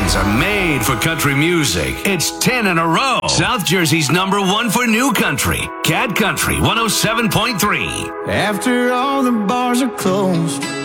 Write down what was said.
Hurricanes are made for country music. It's 10 in a row. South Jersey's #1 for new country. Cat Country 107.3. After all the bars are closed,